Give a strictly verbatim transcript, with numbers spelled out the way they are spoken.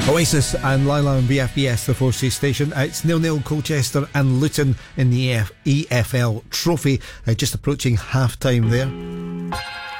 Oasis and Lila and B F B S, the four-C station. Uh, it's nil nil Colchester and Luton in the E F L Trophy, uh, just approaching half-time there.